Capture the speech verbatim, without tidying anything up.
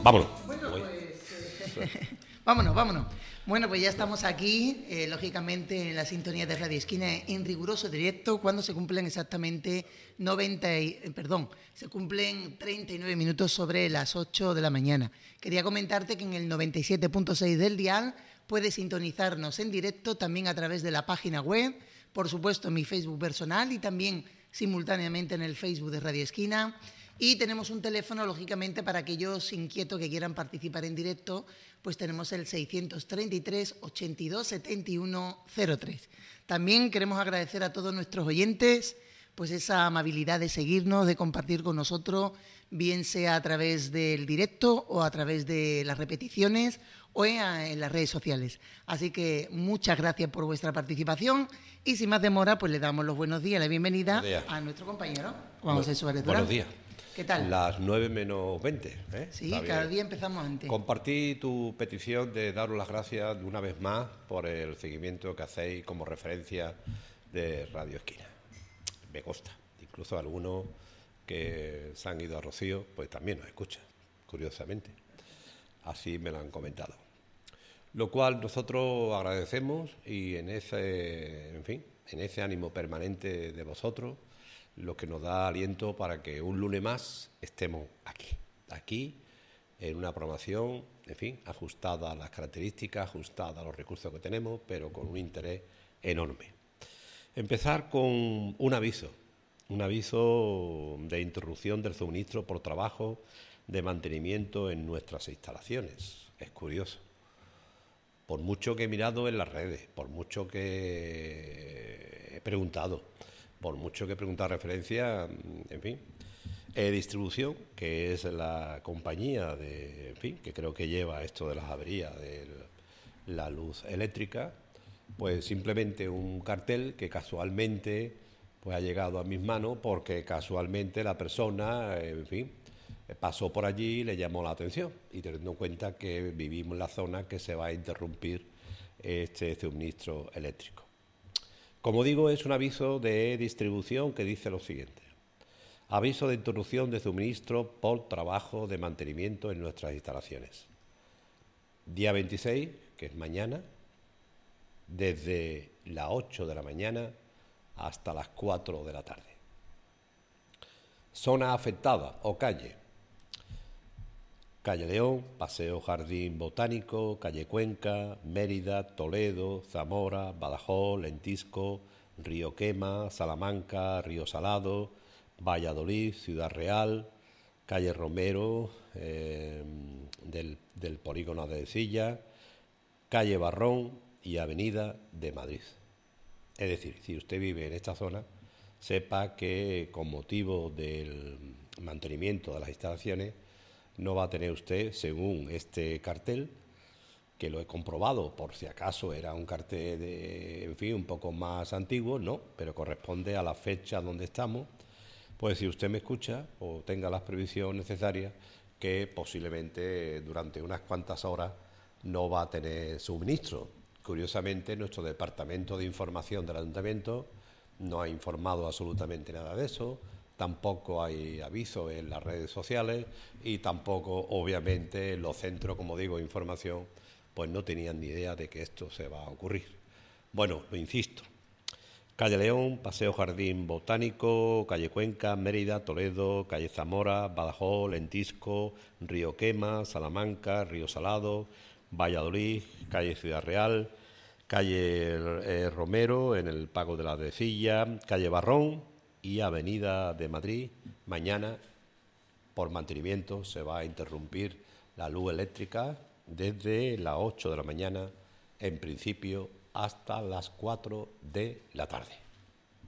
Vámonos. Bueno, pues, eh, vámonos, vámonos. Bueno, pues ya estamos aquí, eh, lógicamente en la sintonía de Radio Esquina en riguroso directo, cuando se cumplen exactamente noventa y, eh, perdón, se cumplen treinta y nueve minutos sobre las ocho de la mañana. Quería comentarte que en el noventa y siete punto seis del dial puedes sintonizarnos en directo también a través de la página web, por supuesto en mi Facebook personal y también simultáneamente en el Facebook de Radio Esquina. Y tenemos un teléfono, lógicamente, para aquellos inquietos que quieran participar en directo, pues tenemos el seiscientos treinta y tres, ochenta y dos, setenta y uno, cero tres. También queremos agradecer a todos nuestros oyentes pues esa amabilidad de seguirnos, de compartir con nosotros, bien sea a través del directo o a través de las repeticiones o en las redes sociales. Así que muchas gracias por vuestra participación y sin más demora pues le damos los buenos días, la bienvenida a nuestro compañero Juan José Suárez Durán. Buenos días. ¿Qué tal? Las nueve menos veinte. ¿eh? Sí, cada día empezamos antes. Compartí tu petición de daros las gracias una vez más por el seguimiento que hacéis como referencia de Radio Esquina. Me consta. Incluso algunos que se han ido a Rocío, pues también nos escuchan, curiosamente. Así me lo han comentado. Lo cual nosotros agradecemos y en ese, en fin, en ese ánimo permanente de vosotros, lo que nos da aliento para que un lunes más estemos aquí, aquí en una programación, en fin, ajustada a las características, ajustada a los recursos que tenemos, pero con un interés enorme. Empezar con un aviso, un aviso de interrupción del suministro por trabajo de mantenimiento en nuestras instalaciones. Es curioso. Por mucho que he mirado en las redes, por mucho que he preguntado, por mucho que he preguntado referencia, en fin, eh, Distribución, que es la compañía de, en fin, que creo que lleva esto de las averías de la luz eléctrica, pues simplemente un cartel que casualmente pues ha llegado a mis manos porque casualmente la persona, en fin, pasó por allí y le llamó la atención y teniendo en cuenta que vivimos en la zona que se va a interrumpir este suministro eléctrico. Como digo, es un aviso de distribución que dice lo siguiente. Aviso de interrupción de suministro por trabajo de mantenimiento en nuestras instalaciones. Día veintiséis, que es mañana, desde las ocho de la mañana hasta las cuatro de la tarde. Zona afectada o calle. Calle León, Paseo Jardín Botánico, Calle Cuenca, Mérida, Toledo, Zamora, Badajoz, Lentisco, Río Quema, Salamanca, Río Salado, Valladolid, Ciudad Real, Calle Romero, eh, del, del Polígono de Silla, Calle Barrón y Avenida de Madrid. Es decir, si usted vive en esta zona, sepa que con motivo del mantenimiento de las instalaciones no va a tener usted, según este cartel, que lo he comprobado, por si acaso era un cartel de, en fin, un poco más antiguo, no, pero corresponde a la fecha donde estamos, pues si usted me escucha o tenga las previsiones necesarias, que posiblemente durante unas cuantas horas no va a tener suministro. Curiosamente, nuestro departamento de información del ayuntamiento no ha informado absolutamente nada de eso. Tampoco hay aviso en las redes sociales y tampoco, obviamente, los centros, como digo, de información, pues no tenían ni idea de que esto se va a ocurrir. Bueno, lo insisto. Calle León, Paseo Jardín Botánico, Calle Cuenca, Mérida, Toledo, Calle Zamora, Badajoz, Lentisco, Río Quema, Salamanca, Río Salado, Valladolid, Calle Ciudad Real, Calle eh, Romero, en el Pago de la Decilla, Calle Barrón y Avenida de Madrid. Mañana, por mantenimiento, se va a interrumpir la luz eléctrica desde las ocho de la mañana, en principio, hasta las cuatro de la tarde.